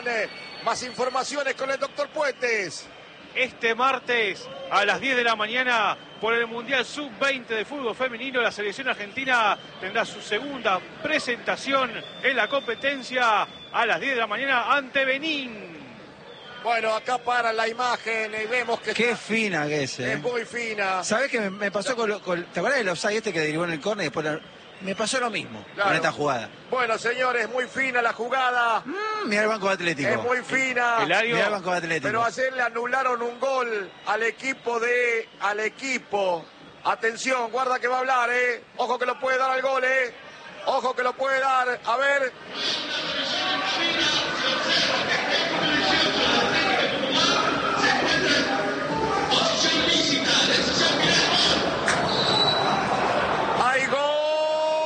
Huracán. Más informaciones con el doctor Puentes. Este martes a las 10 de la mañana por el Mundial Sub-20 de fútbol femenino, la selección argentina tendrá su segunda presentación en la competencia a las 10 de la mañana ante Benín. Bueno, acá para la imagen y vemos que... Qué fina que es, Es muy fina. ¿Sabés qué me pasó con ¿te acordás del offside este que derivó en el córner y después me pasó lo mismo con esta jugada? Bueno, señores, muy fina la jugada. Mirá el banco de Atlético. Es muy fina. Mirá el banco de Atlético. Pero ayer le anularon un gol al equipo Atención, guarda que va a hablar, Ojo que lo puede dar al gol, Ojo que lo puede dar. A ver.